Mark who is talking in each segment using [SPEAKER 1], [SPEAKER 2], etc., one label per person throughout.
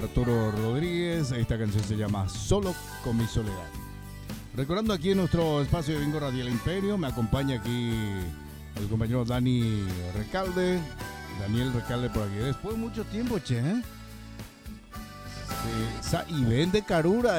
[SPEAKER 1] Arturo Rodríguez. Esta canción se llama Solo con mi soledad. Recordando aquí en nuestro espacio de Bingo Radial Imperio, me acompaña aquí el compañero Daniel Recalde por aquí. Después de mucho tiempo, che, ¿eh? Y vende carura,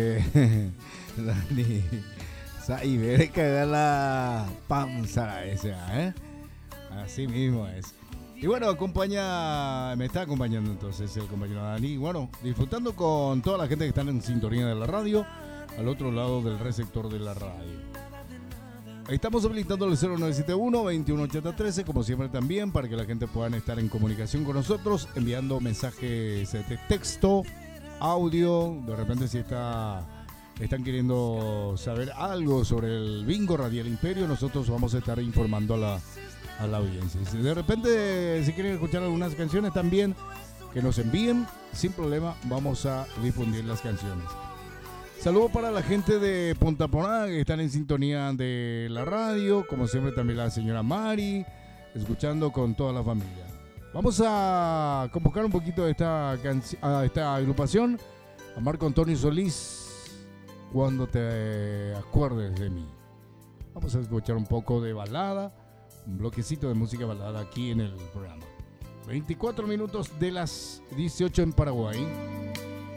[SPEAKER 1] Dani. Y vende cagar la panza esa, ¿eh? Así mismo es. Y bueno, me está acompañando entonces el compañero Dani. Bueno, disfrutando con toda la gente que está en sintonía de la radio, al otro lado del receptor de la radio. Estamos habilitando el 0971-218013, como siempre también, para que la gente pueda estar en comunicación con nosotros, enviando mensajes de texto, audio, de repente si están queriendo saber algo sobre el Bingo Radial Imperio, nosotros vamos a estar informando a la audiencia. Si de repente si quieren escuchar algunas canciones también, que nos envíen, sin problema, vamos a difundir las canciones. Saludos para la gente de Punta Porá, que están en sintonía de la radio, como siempre también la señora Mari, escuchando con toda la familia. Vamos a convocar un poquito a esta agrupación, a Marco Antonio Solís, Cuando te acuerdes de mí. Vamos a escuchar un poco de balada, un bloquecito de música balada aquí en el programa. 24 minutos de las 18 en Paraguay.